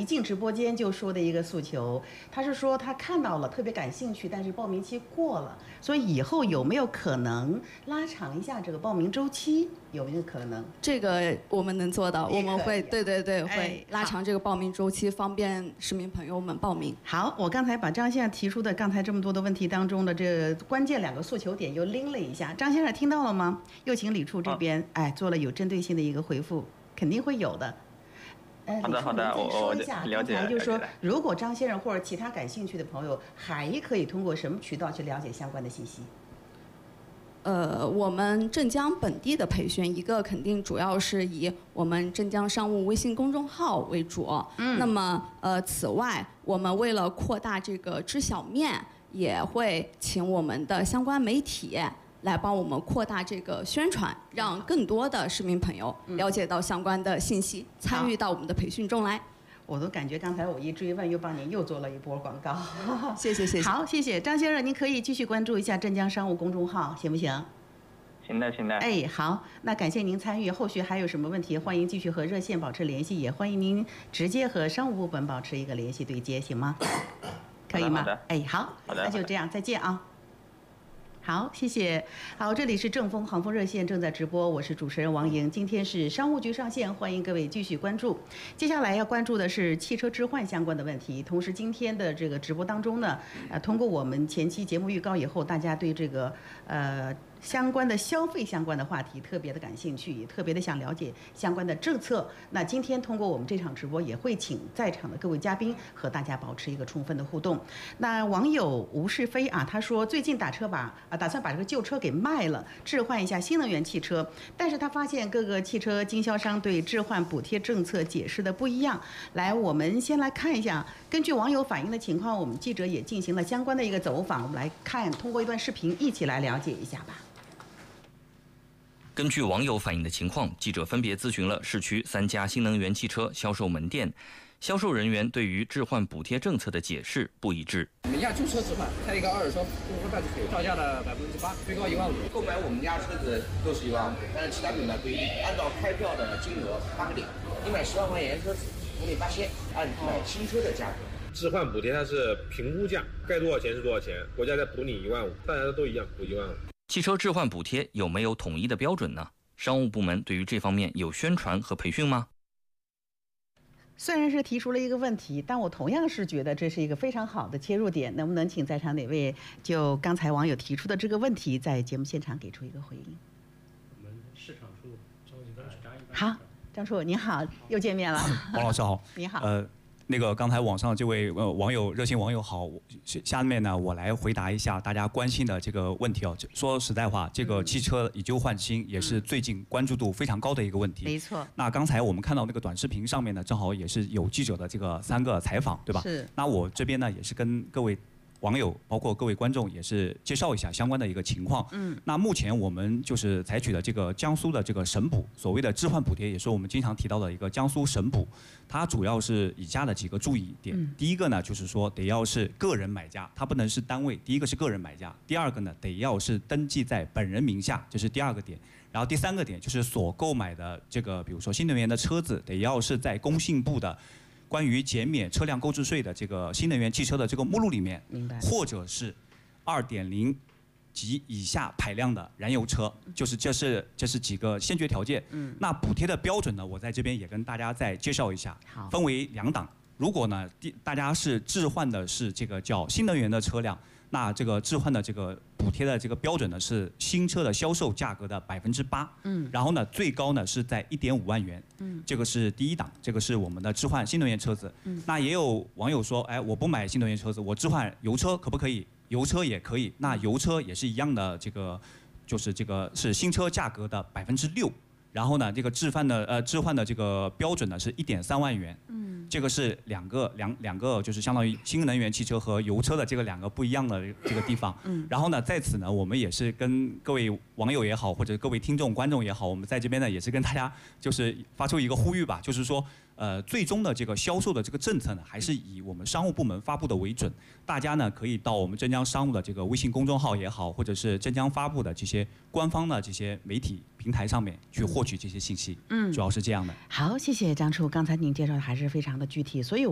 一进直播间就说的一个诉求，他是说他看到了特别感兴趣，但是报名期过了，所以以后有没有可能拉长一下这个报名周期？有没有可能？ 这个我们能做到，我们会对会拉长这个报名周期，方便市民朋友们报名。 好，我刚才把张先生提出的刚才这么多的问题当中的这关键2个诉求点又拎了一下，张先生听到了吗？又请李处这边做了有针对性的一个回复，肯定会有的。 好的，我了解。 就是说，如果张先生或者其他感兴趣的朋友，还可以通过什么渠道去了解相关的信息？ 我们镇江本地的培训，一个肯定主要是以我们镇江商务微信公众号为主。那么此外，我们为了扩大这个知晓面，也会请我们的相关媒体来帮我们扩大这个宣传，让更多的市民朋友了解到相关的信息，参与到我们的培训中来。 我都感觉刚才我一追问，又帮您又做了一波广告。 谢谢。 好，谢谢张先生，您可以继续关注一下镇江商务公众号，行不行？ 行的。 好，那感谢您参与，后续还有什么问题，欢迎继续和热线保持联系，也欢迎您直接和商务部门保持一个联系对接，行吗？可以吗？好，那就这样，再见啊。好，谢谢。好，这里是正风航风热线正在直播，我是主持人王莹。今天是商务局上线，欢迎各位继续关注。接下来要关注的是汽车置换相关的问题。同时，今天的这个直播当中呢，通过我们前期节目预告以后，大家对这个相关的消费相关的话题特别的感兴趣，也特别的想了解相关的政策。那今天通过我们这场直播，也会请在场的各位嘉宾和大家保持一个充分的互动。那网友吴世飞他说最近打算把这个旧车给卖了，置换一下新能源汽车，但是他发现各个汽车经销商对置换补贴政策解释的不一样。来，我们先来看一下，根据网友反映的情况，我们记者也进行了相关的一个走访，我们来看，通过一段视频一起来了解一下吧。 根据网友反映的情况，记者分别咨询了市区3家新能源汽车销售门店，销售人员对于置换补贴政策的解释不一致。 我们家旧车置换，开一个二手车过户办就可以，造价的8%，最高15000。购买我们家车子都是15000，但是其他品牌不一定，按照开票的金额8个点，你买10万块钱车子，红利8000，按买新车的价格。 置换补贴它是评估价，该多少钱是多少钱，国家再补你15000，大家都一样补15000。 汽车置换补贴有没有统一的标准呢？商务部门对于这方面有宣传和培训吗？ 虽然是提出了一个问题，但我同样是觉得这是一个非常好的切入点。能不能请在场哪位就刚才网友提出的这个问题，在节目现场给出一个回应？ 我们市场处张好，张处您好，又见面了。 王老师好。 你好。 那个刚才网上这位网友热心网友好，下面呢我来回答一下大家关心的这个问题哦。说实在话，这个汽车以旧换新也是最近关注度非常高的一个问题。 没错。 那刚才我们看到那个短视频上面呢，正好也是有记者的这个3个采访，对吧？ 是。 那我这边呢也是跟各位网友包括各位观众也是介绍一下相关的一个情况。那目前我们就是采取的这个江苏的这个省补，所谓的置换补贴，也是我们经常提到的一个江苏省补。它主要是以下的几个注意点。第一个呢，就是说得要是个人买家，它不能是单位。第一个是个人买家，第二个呢得要是登记在本人名下，这是第2个点。然后第3个点就是所购买的这个，比如说新能源的车子，得要是在工信部的关于减免车辆购置税的这个新能源汽车的这个目录里面，或者是2.0及以下排量的燃油车，就是这是几个先决条件。那补贴的标准呢，我在这边也跟大家再介绍一下，分为2档。如果呢大家是置换的是这个叫新能源的车辆，那这个置换的这个补贴的这个标准呢是新车的销售价格的8%。然后呢最高呢是在1.5万元。这个是第1档，这个是我们的置换新能源车子。那也有网友说，哎，我不买新能源车子，我置换油车可不可以？油车也可以。那油车也是一样的，这个就是这个是新车价格的6%。然后呢，这个置换的这个标准呢是1.3万元。这个是两个就是相当于新能源汽车和油车的这个2个不一样的这个地方。然后呢，在此呢，我们也是跟各位网友也好，或者各位听众观众也好，我们在这边呢也是跟大家就是发出一个呼吁吧，就是说，最终的这个销售的这个政策呢，还是以我们商务部门发布的为准。大家呢可以到我们镇江商务的这个微信公众号也好，或者是镇江发布的这些官方的这些媒体平台上面去获取这些信息。主要是这样的。 好，谢谢张处，刚才您介绍的还是非常的具体，所以